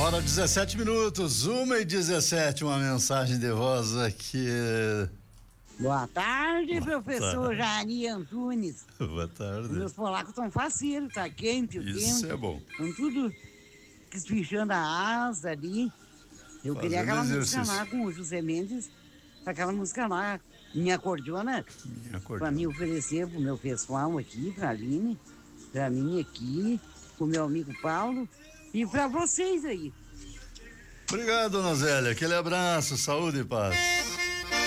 Hora 17 minutos, 1h17, uma mensagem de voz aqui. Boa tarde, professor Jari Antunes. Boa tarde. Meus polacos estão faceiros, tá quente o tempo. Isso é bom. Estão tudo espichando a asa ali. Eu queria aquela música lá com o José Mendes, aquela música lá, Minha Cordiona, pra me oferecer pro meu pessoal aqui, pra Aline, pra mim aqui, pro meu amigo Paulo e pra vocês aí. Obrigado, dona Zélia. Aquele abraço, saúde e paz.